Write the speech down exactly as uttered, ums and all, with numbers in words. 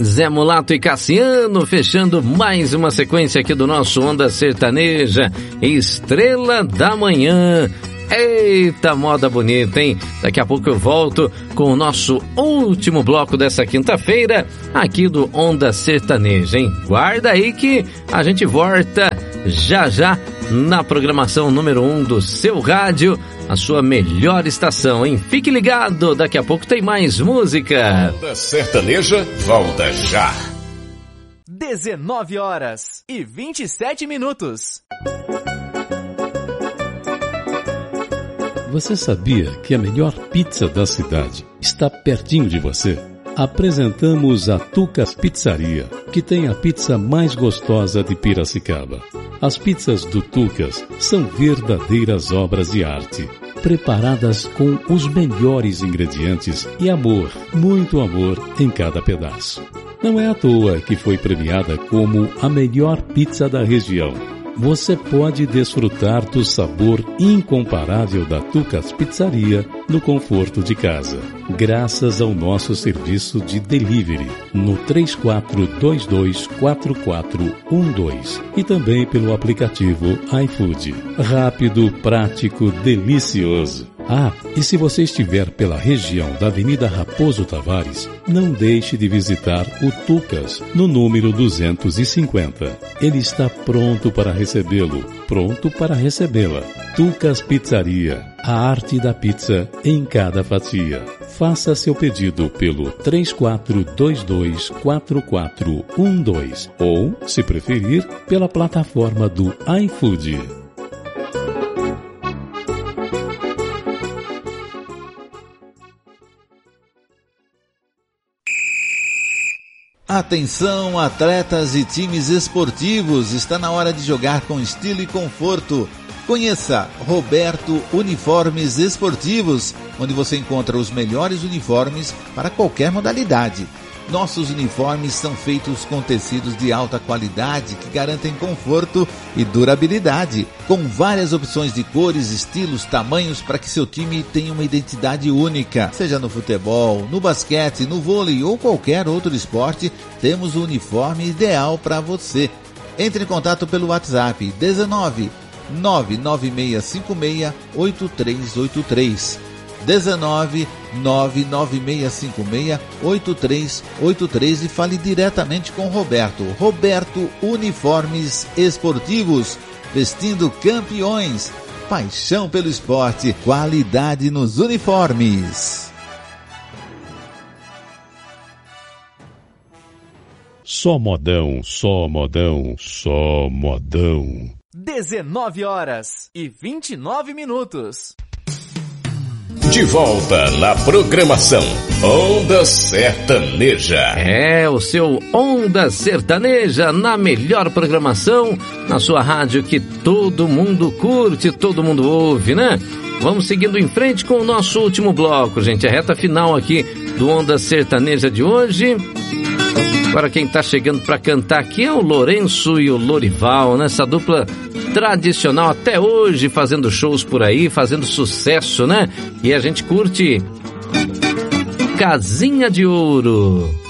Zé Mulato e Cassiano, fechando mais uma sequência aqui do nosso Onda Sertaneja, Estrela da Manhã. Eita, moda bonita, hein? Daqui a pouco eu volto com o nosso último bloco dessa quinta-feira, aqui do Onda Sertaneja, hein? Guarda aí que a gente volta já já na programação número um do seu rádio, a sua melhor estação, hein? Fique ligado, daqui a pouco tem mais música. Onda Sertaneja volta já. dezenove horas e vinte e sete minutos. Você sabia que a melhor pizza da cidade está pertinho de você? Apresentamos a Tucas Pizzaria, que tem a pizza mais gostosa de Piracicaba. As pizzas do Tucas são verdadeiras obras de arte, preparadas com os melhores ingredientes e amor, muito amor em cada pedaço. Não é à toa que foi premiada como a melhor pizza da região. Você pode desfrutar do sabor incomparável da Tucas Pizzaria no conforto de casa, graças ao nosso serviço de delivery no três quatro dois dois quatro quatro um dois e também pelo aplicativo iFood. Rápido, prático, delicioso. Ah, e se você estiver pela região da Avenida Raposo Tavares, não deixe de visitar o Tucas, no número duzentos e cinquenta. Ele está pronto para recebê-lo, pronto para recebê-la. Tucas Pizzaria, a arte da pizza em cada fatia. Faça seu pedido pelo três quatro dois dois quatro quatro um dois ou, se preferir, pela plataforma do iFood. Atenção, atletas e times esportivos, está na hora de jogar com estilo e conforto. Conheça Roberto Uniformes Esportivos, onde você encontra os melhores uniformes para qualquer modalidade. Nossos uniformes são feitos com tecidos de alta qualidade que garantem conforto e durabilidade, com várias opções de cores, estilos, tamanhos para que seu time tenha uma identidade única. Seja no futebol, no basquete, no vôlei ou qualquer outro esporte, temos o uniforme ideal para você. Entre em contato pelo WhatsApp dezenove, nove nove seis cinco seis, oito três oito três. dezenove, nove nove seis cinco seis, oito três oito três e fale diretamente com Roberto. Roberto Uniformes Esportivos, vestindo campeões. Paixão pelo esporte, qualidade nos uniformes. Só modão, só modão, só modão. dezenove horas e vinte e nove minutos. De volta na programação Onda Sertaneja. É, o seu Onda Sertaneja na melhor programação, na sua rádio que todo mundo curte, todo mundo ouve, né? Vamos seguindo em frente com o nosso último bloco, gente. A reta final aqui do Onda Sertaneja de hoje. Agora quem tá chegando para cantar aqui é o Lourenço e o Lorival, né? Essa dupla tradicional até hoje, fazendo shows por aí, fazendo sucesso, né? E a gente curte Casinha de Ouro.